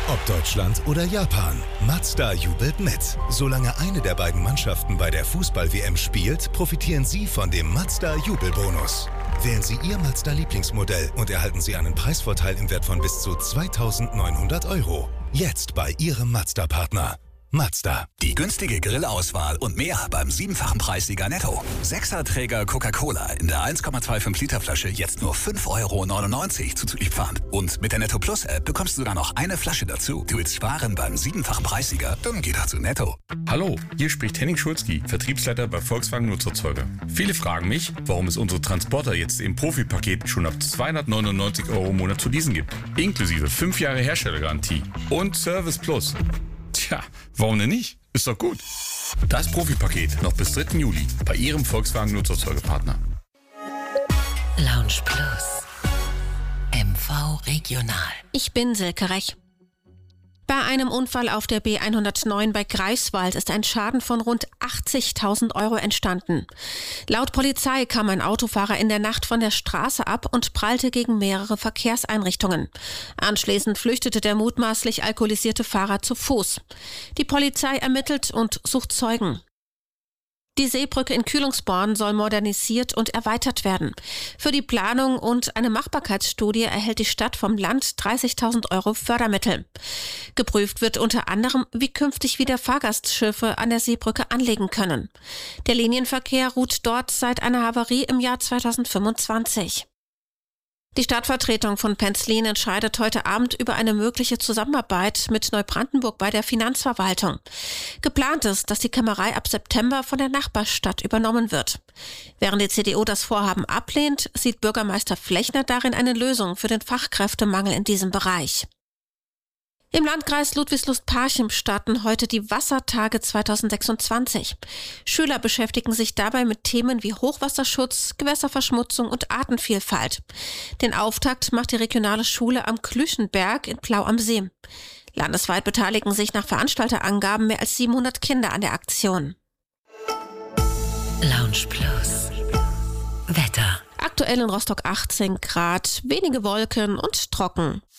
Ob Deutschland oder Japan, Mazda jubelt mit. Solange eine der beiden Mannschaften bei der Fußball-WM spielt, profitieren Sie von dem Mazda-Jubelbonus. Wählen Sie Ihr Mazda-Lieblingsmodell und erhalten Sie einen Preisvorteil im Wert von bis zu 2.900 €. Jetzt bei Ihrem Mazda-Partner. Mazda. Die günstige Grillauswahl und mehr beim 7-fachen Preissieger Netto. 6er-Träger Coca-Cola in der 1,25 Liter Flasche jetzt nur 5,99 € zuzüglich Pfand. Und mit der Netto Plus App bekommst du sogar noch eine Flasche dazu. Du willst sparen beim 7-fachen Preissieger? Dann geh doch zu Netto. Hallo, hier spricht Henning Schulzki, Vertriebsleiter bei Volkswagen Nutzerzeuger. Viele fragen mich, warum es unsere Transporter jetzt im Profi-Paket schon ab 299 € im Monat zu leasen gibt. Inklusive 5 Jahre Herstellergarantie und Service Plus. Tja, warum denn nicht? Ist doch gut. Das Profi-Paket noch bis 3. Juli bei Ihrem Volkswagen Nutzerzeugerpartner. Lounge Plus. MV Regional. Ich bin Silke Rech. Bei einem Unfall auf der B109 bei Greifswald ist ein Schaden von rund 80.000 € entstanden. Laut Polizei kam ein Autofahrer in der Nacht von der Straße ab und prallte gegen mehrere Verkehrseinrichtungen. Anschließend flüchtete der mutmaßlich alkoholisierte Fahrer zu Fuß. Die Polizei ermittelt und sucht Zeugen. Die Seebrücke in Kühlungsborn soll modernisiert und erweitert werden. Für die Planung und eine Machbarkeitsstudie erhält die Stadt vom Land 30.000 € Fördermittel. Geprüft wird unter anderem, wie künftig wieder Fahrgastschiffe an der Seebrücke anlegen können. Der Linienverkehr ruht dort seit einer Havarie im Jahr 2025. Die Stadtvertretung von Penzlin entscheidet heute Abend über eine mögliche Zusammenarbeit mit Neubrandenburg bei der Finanzverwaltung. Geplant ist, dass die Kämmerei ab September von der Nachbarstadt übernommen wird. Während die CDU das Vorhaben ablehnt, sieht Bürgermeister Flechner darin eine Lösung für den Fachkräftemangel in diesem Bereich. Im Landkreis Ludwigslust-Parchim starten heute die Wassertage 2026. Schüler beschäftigen sich dabei mit Themen wie Hochwasserschutz, Gewässerverschmutzung und Artenvielfalt. Den Auftakt macht die regionale Schule am Klüschenberg in Plau am See. Landesweit beteiligen sich nach Veranstalterangaben mehr als 700 Kinder an der Aktion. Lounge Plus. Wetter. Aktuell in Rostock 18 Grad, wenige Wolken und trocken.